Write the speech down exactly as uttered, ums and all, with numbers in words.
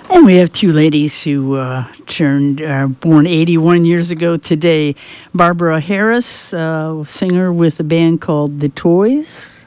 And we have two ladies who uh, turned, uh, born eighty-one years ago today. Barbara Harris, uh, singer with a band called The Toys.